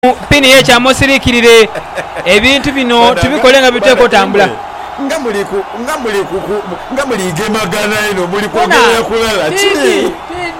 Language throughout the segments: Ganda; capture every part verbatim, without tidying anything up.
pini ye kyamusirikirire ebintu bino tubikole nga biteeko tambula nga muli ku nga muli ku nga muli gemagana ino muli kwogera kulala kiri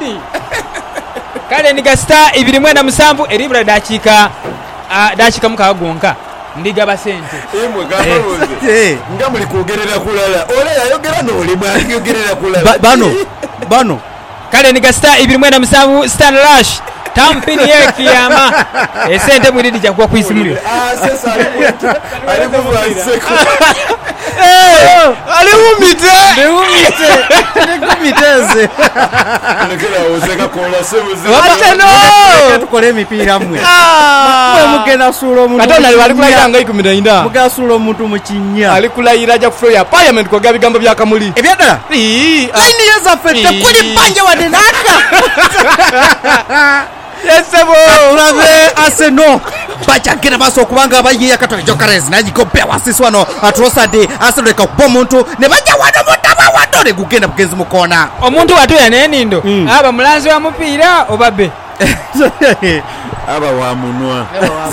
kale ni gasta ibiri mwenda musanvu eribula dakika dakika mukaga gonka ndigaba sente emwe gabawoze nga muli kwogerera kulala ole yayogera n'oli mwayogerera kulala bano bano kale ni gasta ibiri mwenda musanvu Stan Rush tampini ye kiyama esente mwiridi jakuwa kuisimulio ah sasa ali kuvanseko eh ali umite ndi umite ndi kumiteze nekera ozeka kola sebuzi wateno tukole emipira mwe mwe mugena sulo omuntu katona ali bali kulayanga ikumi na ina mugena sulo omuntu mu kinya ali kulayira ja kuflo ya parliament ko gabi gamba bya kamuli ebyadala ii line yeza fete kuli panje wa denaka yesebo urabe Arsenal bachagena baso kubanga abayiya katole Jokeres najikopea wasisi wano atrosade Arsenal ka bo muntu ne bajja wano mutaba wadore kugenda bugenzi mukona omuntu watoya nenindo mm. aba mulanzi wa mupira obabe aba wa munwa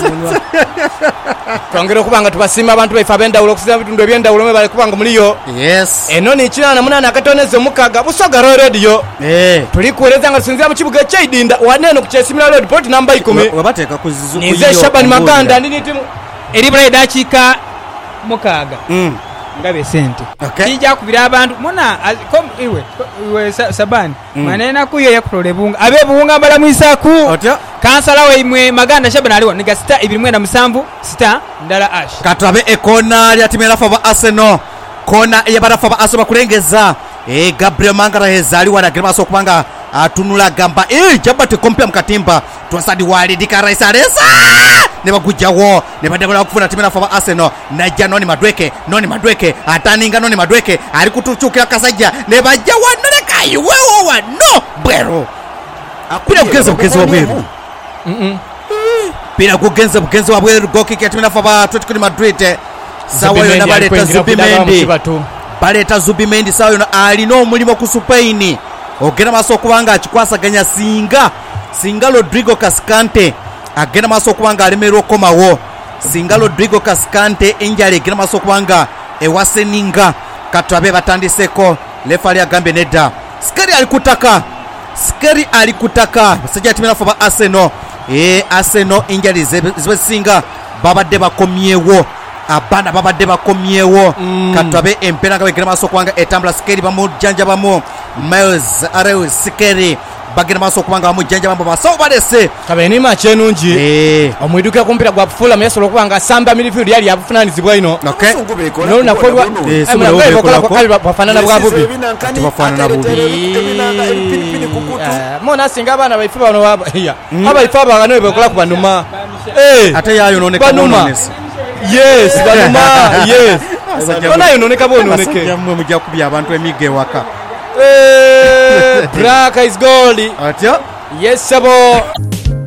twongera kubanga tubasima abantu baifa bendawulo kusiza bitundu ebyendawulo me bali kubanga muliyo yes eno ni kinana munana akatoneze mukaga busoga radio eh tuli kueleza nga sinzira mu kibuga ky'idinda waneno kuchesimira road port number ikumi wabateka kuzizu kuyo nize Shaban Maganda ndini timu eribula dakika mukaga mm ngabe sente okay kijja kubira abantu muna kom iwe iwe Sabani mm. manena kuyo yakulole bunga abe bunga mbala mwisaku otya kansala we imwe Maganda Shaban aliwo niga star ibiri mwenda musanvu star ndala ash katwabe ekona lya timera fa Arsenal kona eyabarafa ba Arsenal kulengeza eh Gabriel Mangala hezali wanagira baso kubanga atunula gamba eh jabate kompya mkatimba twasadi wali dikaraisa resa ne bagujawo ne badabula kufuna timera fa Arsenal na janoni madweke noni madweke ataninga noni madweke ali kutuchukira kasajja ne bajawa noleka iwewo wa no bwero akula kugenza kugenza wabweru mhm pira kugenza kugenza wabweru goki ya timera fa Atletico de Madrid sawa yona baleta Zubimendi baleta Zubimendi sawa yona alino mulimo ku Spain ogena maso kubanga akikwasaganya singa singa Rodrigo Cascante agena maso kubanga alemero komawo singa Rodrigo Cascante enjale agena maso kubanga ewaseninga katwabe batandiseko lefali agambe nedda skeri alikutaka skeri alikutaka basajja timena fa Arsenal eh Arsenal enjale zibe singa babadde bakomyewo abana babadde bakomyewo mm. katwabe empera nga begera maso kwanga etambula skeri bamujjanja bamu Miles Arew skeri bagera maso kwanga bamujjanja bamu baso balese kabeni mache nungi eh omwiduka kumpira gwa fula meso lokubanga samba midfield yali yabufunanizibwa ino okay no na kolwa eh simula obekola ko bafanana bwa bubi bafanana bubi mona singa abana baifu bano baba ya aba ifa bagano bekola kubanuma eh ate yayo noneka bononese yes banuma yes ona yononeka bononeke yamwe mujja kubya abantu emige waka eh Braka is goal atya yes sabo